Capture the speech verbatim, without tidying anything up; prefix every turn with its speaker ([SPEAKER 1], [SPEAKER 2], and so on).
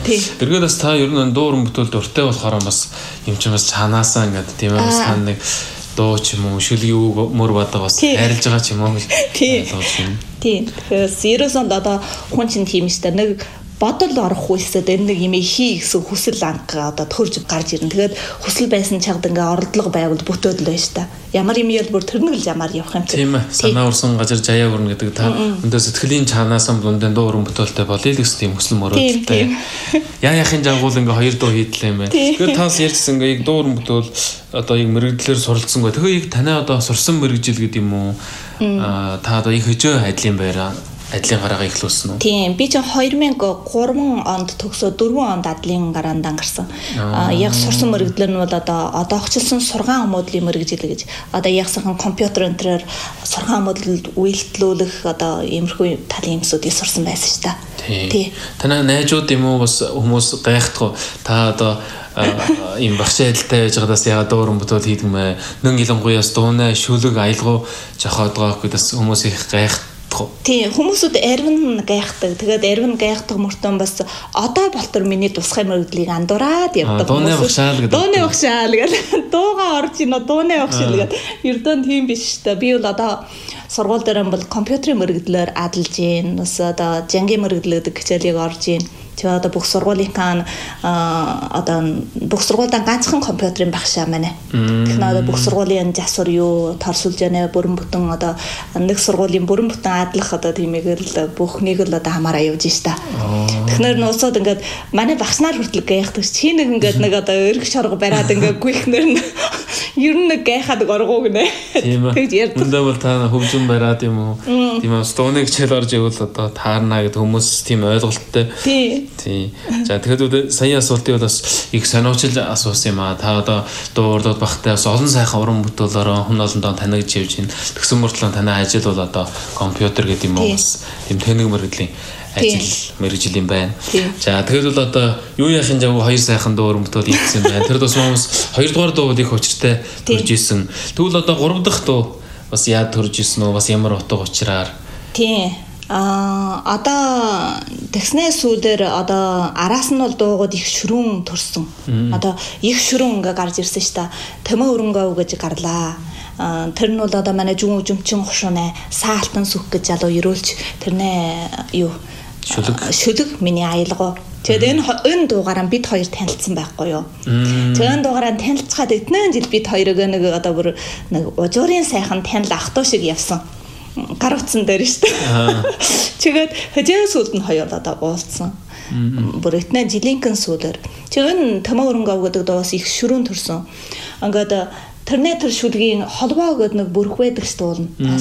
[SPEAKER 1] Эргээд бас та ер нь дуу уран бүтээлд уртай болохоор бас юм ч бас цаанаасаа ингээд тийм ээ бас та нэг дуу ч юм уу шүлгийн үг мөр бадаг бас хайрлаж байгаа ч юм уу гэж
[SPEAKER 2] ойлгосон. Тийм. Тэгэхээр ерөөсөө одоо хүн чинь тийм шүү дээ. Нэг бодол орох үйлсэд энэ нэг юм хий гэсэн хүсэл анга одоо төрж гарч ирнэ. Тэгээд хүсэл байсан чагд ингээ оролдлого байвал бүтөөдөл байна шүү дээ. Ямар юм ял бүр тэрнэг л ямар явах юм
[SPEAKER 1] тийм ээ. Санаа урсан газар жаяа хүрнэ гэдэг та өндөө сэтгэлийн чанаасаа дундын дуу уран бүтээлтэй болъё л гэсэн тийм хүсэл мөрөөдөлтэй. Яа яахын жагуул ингээ хоёр дуу хийдлээ юм байна. Тэгээд таас ярьсан ингээ яг дуу уран бүтээл одоо яг мэрэгдлэр суралцсан гоо. Тэгэхээр яг танай одоо сурсан мэрэгжил гэдэг юм уу? Аа та одоо их хөжөө айдлын байраа Адлын гараагаа эхлүүлсэн үү?
[SPEAKER 2] Тийм, би чинь two thousand three онд төгсөө four онд адлын гараандаа гарсан. Аа яг сурсан мэрэгдлэр нь бол одоо одоо огчлсон сургаан модулийн мэрэгжил гэж. Одоо яг сайхан компьютер энтрээр сургаан модулд үйлдэлүүлэх одоо иймэрхүү талын юмсуудыг сурсан байсан шүү дээ.
[SPEAKER 1] Тийм. Танай найзууд юм уу бас хүмүүс гайхдах уу? Та одоо ийм багш адилтай байж байгаадаас яагаад дууран бүтээл хийдэг мэ? Нэн илэнгуяас дуунаа шүлэг аялгуу жохоодгоо гэдээс хүмүүс их гайх.
[SPEAKER 2] Тийм хүмүүсүүд арвин гайхдаг. Тэгээд арвин гайхдаг мөртөө бас одоо болтор миний тусгай мөрөглийг андуураад явдаг.
[SPEAKER 1] Дууны багшаал гэдэг.
[SPEAKER 2] Дууны багшаал гэдэг. Дуугаа орж ийн дууны багшаал гэдэг. Ердөө тийм биш шүү дээ. Би бол одоо сургууль дээр бол компьютерийн мэрэгдлэр адалж ийн. Бас одоо жангийн мэрэгдэл гэдэг хичээлийг орж ийн. Тэгээ одоо бүх сургуулийнхаа одоо бүх сургуультай ганцхан компьютерийн багшаа манай. Тэгэхээр одоо бүх сургуулийн засвар юу торсулж яана бүрэн бүтэн одоо нэг сургуулийн бүрэн бүтэн адлах одоо тиймээгээр л бүхнийг л одоо хамаараа явж штэ. Тэгэхээр нуусаад ингээд манай багшнаар хүртэл гайхдаг. Чи нэг ингээд нэг одоо өргөх шорго бариад ингээд гүйхнэр нь ер нь нэг гайхаад оргоо гинэ.
[SPEAKER 1] Тэгж ярьдаг. Үндэ бол та хөвжин бариад юм уу? Тийм ээ. Дууныг хичээл орж ивэл одоо таарна гэдэг хүмүүс тийм ойлголттой.
[SPEAKER 2] Тийм.
[SPEAKER 1] Тий. За тэгэхээр сая асуултыг бас их сониучил асуусан юм аа. Та одоо дуу урдууд багтай бас олон сайхан уран бүтээлөөр хүн олондоо танигдж явж байна. Тэгсэн мөртлөө танай ажил бол одоо компьютер гэдэг юм уу бас тийм тэнэг мэрэгдлийн ажил мэрэгжил юм байна. За тэгэхээр бол одоо юу яахын жаг хоёр сайхан дуу уран бүтээл хийсэн байна. Тэр бас хүмүүс хоёрдугаар дуу их учиртай төрж исэн. Тэгвэл одоо гурав дахь дуу бас яад төрж исэн үү? Бас ямар утга учираар?
[SPEAKER 2] Тий. А одоо тэгснээ сүүдэр одоо араас нь бол дуугод их шүрүүн төрсөн. Одоо их шүрүүн ингээ гарч ирсэн ш та. Төмө өрөнгөө гэж гарлаа. Тэр нь бол одоо манай жүн жүмчин хушуунаа саалтан сүх гэж залуу ерөөлч тэрнээ юу
[SPEAKER 1] шүлэг
[SPEAKER 2] шүлэг миний аялгаа. Тэгээд энэ энэ дуугаараа бид хоёр танилцсан байхгүй юу. Тэгээд энэ дуугаараа танилцахад эднэн жил бид хоёрыг нэг одоо бүр нэг ужуурын сайхан танил ахтуу шиг явсан. Гар утсан дээр шүү дээ. Тэгээд хэжээ сүлд нь хоёр одоо уулзсан. Бүр этнэ жилийнхэн сүлээр. Тэгээд төмө өрөнгөө гэдэг доос их шүрүүн төрсөн. Ингээд тэрнээ тэр шүлгийн холбоо гэдэг нэг бүрх байдаг шүү дээ.